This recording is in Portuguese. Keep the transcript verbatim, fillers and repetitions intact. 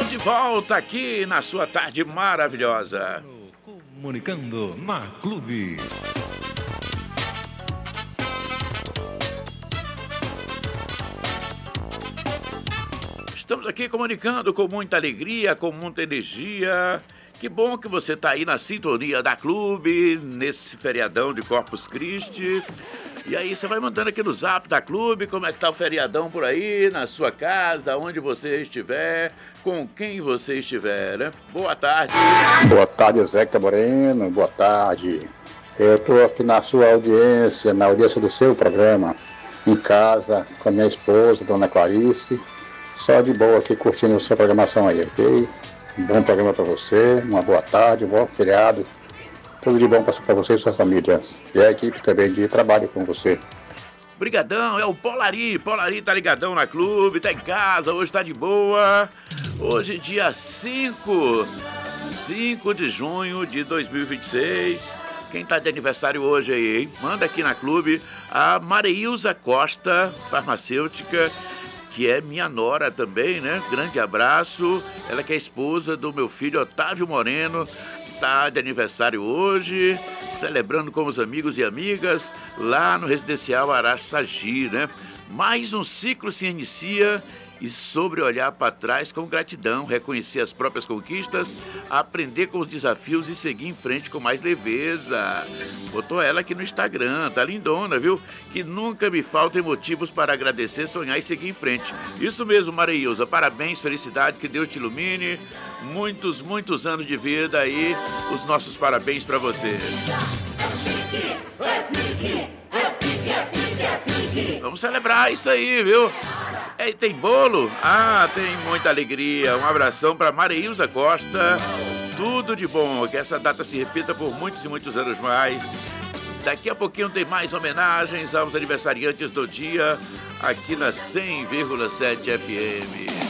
De volta aqui na sua tarde maravilhosa. Comunicando na Clube. Estamos aqui comunicando com muita alegria, com muita energia. Que bom que você está aí na sintonia da Clube, nesse feriadão de Corpus Christi. E aí você vai mandando aqui no zap da Clube como é que tá o feriadão por aí, na sua casa, onde você estiver, com quem você estiver, né? Boa tarde. Boa tarde, Zeca Moreno, boa tarde. Eu estou aqui na sua audiência, na audiência do seu programa, em casa, com a minha esposa, Dona Clarice, só de boa aqui curtindo a sua programação aí, ok? Um bom programa para você, uma boa tarde, um bom feriado. Tudo de bom para você e sua família. E a equipe também de trabalho com você. Brigadão, é o Polari. Polari tá ligadão na Clube, tá em casa, hoje tá de boa. Hoje, dia cinco de junho de dois mil e vinte e seis. Quem tá de aniversário hoje aí, hein? Manda aqui na Clube a Mareilza Costa, farmacêutica, que é minha nora também, né? Grande abraço. Ela que é esposa do meu filho Otávio Moreno. Tá de aniversário hoje, celebrando com os amigos e amigas lá no Residencial Araçagi, né? Mais um ciclo se inicia e sobre olhar para trás com gratidão, reconhecer as próprias conquistas, aprender com os desafios e seguir em frente com mais leveza. Botou ela aqui no Instagram, tá lindona, viu? Que nunca me faltem motivos para agradecer, sonhar e seguir em frente. Isso mesmo, Mareilza, parabéns, felicidade, que Deus te ilumine. Muitos, muitos anos de vida aí, os nossos parabéns para você. Vamos celebrar isso aí, viu? É, tem bolo? Ah, tem muita alegria. Um abração para Mareilza Costa. Tudo de bom. Que essa data se repita por muitos e muitos anos mais. Daqui a pouquinho tem mais homenagens aos aniversariantes do dia aqui na cem vírgula sete F M.